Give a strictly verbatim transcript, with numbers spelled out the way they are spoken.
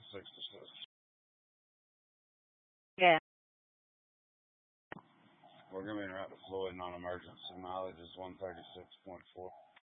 sixty-six. Yeah. We're going to be in route to Floyd, non-emergency. Mileage is one thirty-six point four.